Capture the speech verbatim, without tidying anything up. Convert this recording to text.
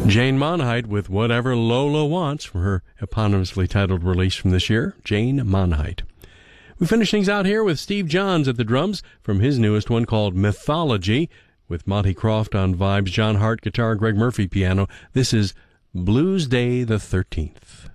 Jane Monheit with Whatever Lola Wants from her eponymously titled release from this year, Jane Monheit. We finish things out here with Steve Johns at the drums from his newest one called Mythology, with Monty Croft on vibes, John Hart guitar, Greg Murphy piano. This is Blues Day the thirteenth.